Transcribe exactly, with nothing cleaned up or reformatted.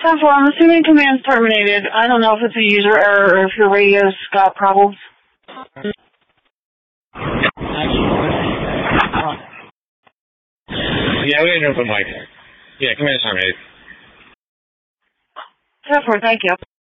ten four, I'm assuming command's terminated. I don't know if it's a user error or if your radio's got problems. Yeah, we didn't open mic. Yeah, command's terminated. ten four, thank you.